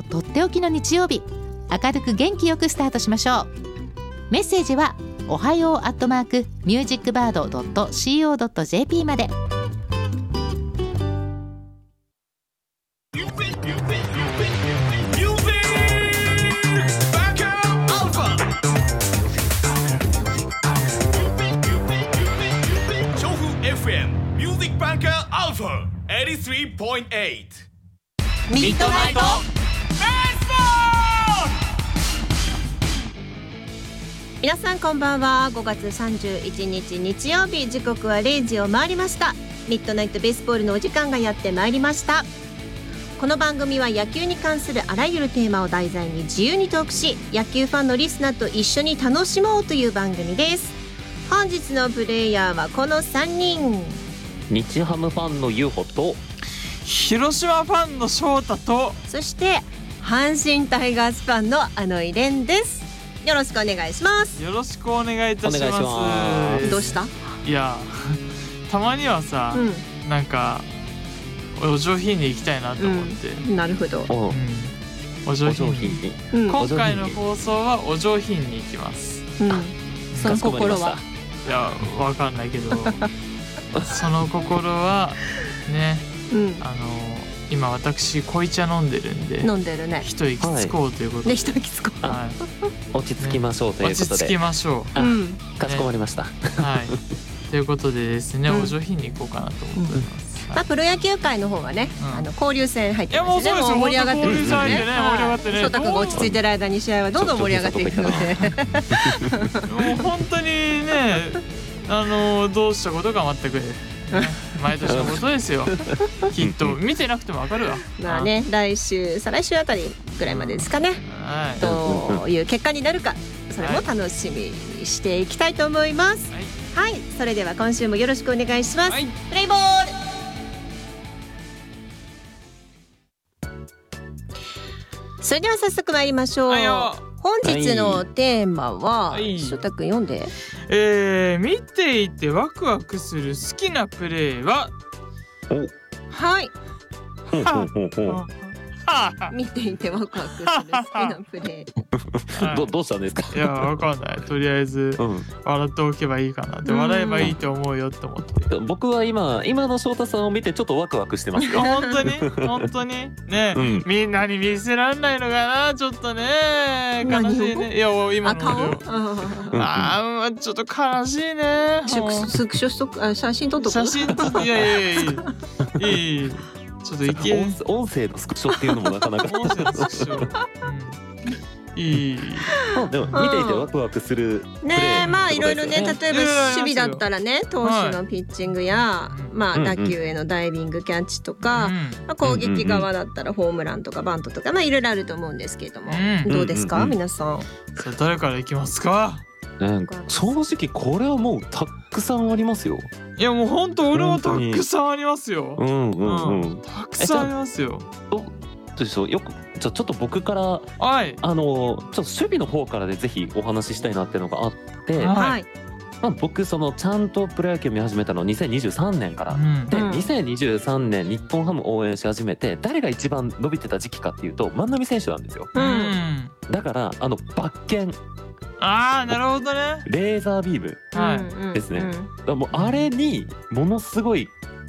とっておきの日曜日、明るく元気よくスタートしましょう。メッセージはおはよう@musicbird.co.jp まで。 Music Banker Alpha 83.8 ミッドナイトベースボール。皆さんこんばんは。5月31日日曜日、時刻は0時を回りました。ミッドナイトベースボールのお時間がやってまいりました。この番組は野球に関するあらゆるテーマを題材に自由にトークし、野球ファンのリスナーと一緒に楽しもうという番組です。本日のプレイヤーはこの3人。 日ハムファンのユーホと広島ファンの翔太と、 そして阪神タイガースファンのあのイレンです。よろしくお願いします。 よろしくお願いいたします。 どうした？ いやたまにはさ、なんかお上品に行きたいなと思って、 なるほど、 お上品に、今回の放送はお上品に行きます。 その心は？ いやわかんないけどその心はね、今私濃茶飲んでるんで、 飲んでるね。 一息つこうということで、 一息つこう、 落ち着きましょうということで、 落ち着きましょう。 かしこまりました。 はいということでですね、お上品に行こうかなと思っております。 プロ野球界の方はね、交流戦入ってますね。もう盛り上がってるんですよね。翔太君が落ち着いてる間に試合はどんどん盛り上がっていくので、 もう本当にね、どうしたことか全く毎年のことですよ。きっと見てなくてもわかるわ。 まあね、来週再来週あたりぐらいまでですかね、どういう結果になるか、それも楽しみにしていきたいと思います。はい、それでは今週もよろしくお願いします。プレイボール。それでは早速参りましょう。本日のテーマは、翔太くん読んで。 見ていてワクワクする好きなプレーは。 はい。見ていてワクワクする好きなプレー。どうしたんですか？ いやわかんない。とりあえず笑っておけばいいかな。で笑えばいいと思うよって思って。 僕は今の翔太さんを見てちょっとワクワクしてますよ。 本当にね、みんなに見せらんないのかな、ちょっとね、悲しいね。いや今のちょっと悲しいね。 スクショしとく、写真撮っとく。 写真撮って、いやいい。ちょっと音声のスクショっていうのもなかなか音声のスクショ、いい。 でも見ていてワクワクするね。まあいろいろね、例えば守備だったらね、投手のピッチングや、打球へのダイビングキャッチとか、攻撃側だったらホームランとかバントとか、いろいろあると思うんですけれども、どうですか皆さん。 さあ誰からいきますか？ 正直これはもうたくさんありますよ。 いやもう本当俺もたくさんありますよ。たくさんありますよ。 どうでしょう。よくじゃあちょっと僕から、ちょっと守備の方からでぜひお話ししたいなっていうのがあって、僕ちゃんとプロ野球見始めたのは2023年から、で2023年日本ハム応援し始めて、誰が一番伸びてた時期かっていうと万波選手なんですよ。だからバッケン、 なるほどね。 レーザービームですね。もうあれにものすごい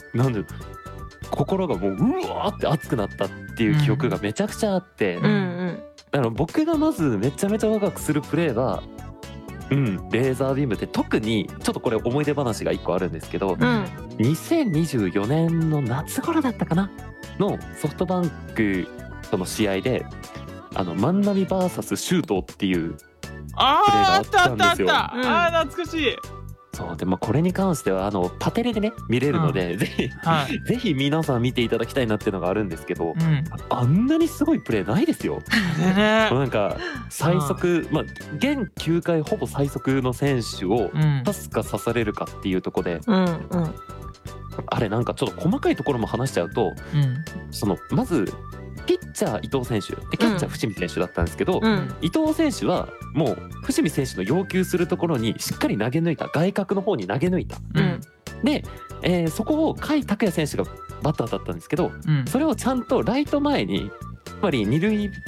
心がもうわーって熱くなったっていう記憶がめちゃくちゃあって、だから僕がまずめちゃめちゃワクワクするプレーは、レーザービームで、特にちょっとこれ思い出話が1個あるんですけど、2024年の夏頃だったかなのソフトバンクとの試合で万波 VS 周東っていうプレーがあったんですよ。 懐かしい。 そうで、これに関してはパテレでね見れるので、ぜひ皆さん見ていただきたいなっていうのがあるんですけど、あんなにすごいプレーないですよ。なんか最速、現球界ほぼ最速の選手を刺すか刺されるかっていうところで、あれなんかちょっと細かいところも話しちゃうと、まずピッチャー伊藤選手でキャッチャー伏見選手だったんですけど、伊藤選手はもう伏見選手の要求するところにしっかり投げ抜いた、外角の方に投げ抜いた、で、そこを甲斐拓也選手がバッターだったんですけど、それをちゃんとライト前にやっぱり二塁